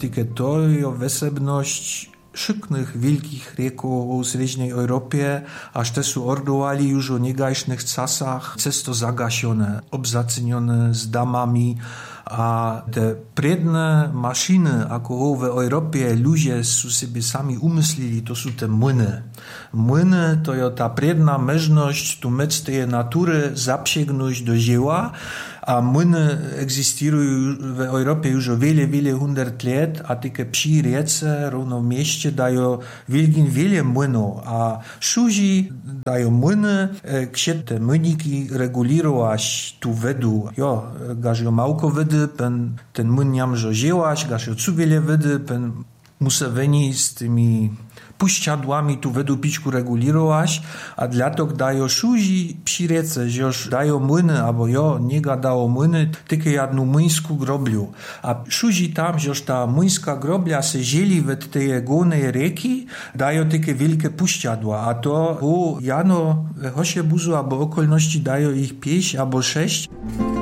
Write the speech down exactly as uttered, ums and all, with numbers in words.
tylko to je wesebność szyknych wielkich rieków w średniej Europie, aż te są ordowali już o niegajsznych czasach, cesto zagasione, obzacenione z damami, a te predne maszyny, ako w Europie ludzie są sobie sami umyslili, to są te młyny. Młyny to jest ta predna możliwość tu mec tej natury zapsięgnąć do dzieła, a młyny egzystują w Europie już o wiele, wiele hundert lat, a tylko przy riece, równo w mieście dają wielkin wiele młynów, a szuzi dają młyny, gdzie te młyniki regulirować tu wedu. Jo, gaż jo małko wedy, pen, ten młyn niam że dziełać, gaż jo cu wiele wedy, pen museweni z tymi puściadłami tu wedu piczku regulirować, a dla to dają szuzi przy riece, że już dają młyny, albo jo, nie dało młyny, tylko jedną młyńską grobliu. A szuzi tam, że już ta młyńska groblia se zieli w tej głównej rieki, dają tylko wielkie puściadła, a to u jano hosie buzu, albo okolności dają ich pięć albo sześć.